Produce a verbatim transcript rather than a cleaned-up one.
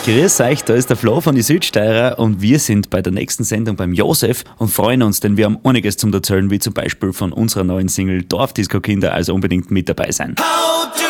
Grüß euch, da ist der Flo von die Südsteirer und wir sind bei der nächsten Sendung beim Josef und freuen uns, denn wir haben einiges zum Erzählen, wie zum Beispiel von unserer neuen Single Dorfdisco Kinder, also unbedingt mit dabei sein.